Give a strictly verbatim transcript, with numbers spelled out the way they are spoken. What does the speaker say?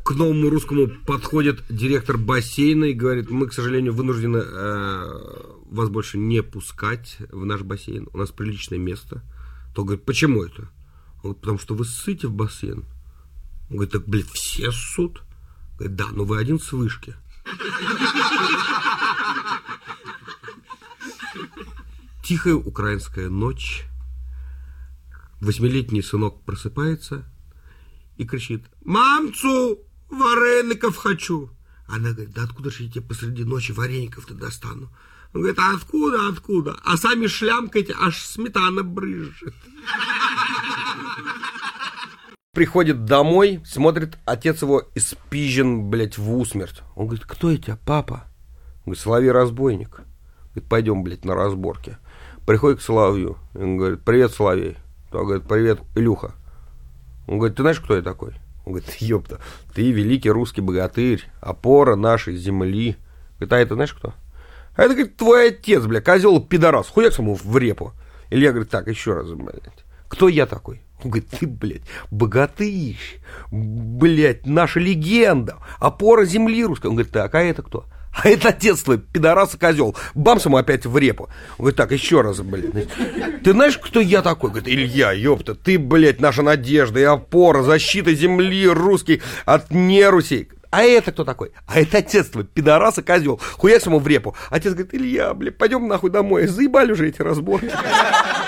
к новому русскому подходит директор бассейна и говорит: мы, к сожалению, вынуждены э, вас больше не пускать в наш бассейн. У нас приличное место. То говорит: почему это? Он говорит: потому что вы ссыте в бассейн. Он говорит: так, блядь, все ссут? Говорит: да, но вы один с вышки. Тихая украинская ночь. Восьмилетний сынок просыпается и кричит: мамцу, вареников хочу. Она говорит: да откуда же я тебе посреди ночи вареников-то достану? Он говорит: а откуда, откуда? А сами шлямкаете, аж сметана брызжет. Приходит домой, смотрит, отец его испизжен, блядь, в усмерть. Он говорит: кто я тебя, папа? Он говорит: Соловей-разбойник. Говорит: пойдем, блядь, на разборки. Приходит к Соловью, он говорит: привет, Соловей. Он говорит: привет, Илюха. Он говорит: ты знаешь, кто я такой? Он говорит: ёпта, ты великий русский богатырь, опора нашей земли. Говорит: а это знаешь кто? А это, говорит, твой отец, бля, козел пидорас, хуяк ему в репу. Илья говорит: так, еще раз, блядь, кто я такой? Он говорит: ты, блядь, богатырь, блядь, наша легенда, опора земли русской. Он говорит: так, а это кто? А это отец твой, пидорас и козел. Бамс ему опять в репу. Он говорит: так, еще раз, блядь. Ты знаешь, кто я такой? Говорит: Илья, ёпта, ты, блядь, наша надежда и опора, защита земли русской от нерусей. А это кто такой? А это отец твой, пидорас и козел. Хуяк ему в репу. Отец говорит: Илья, блядь, пойдем нахуй домой. Заебали уже эти разборки.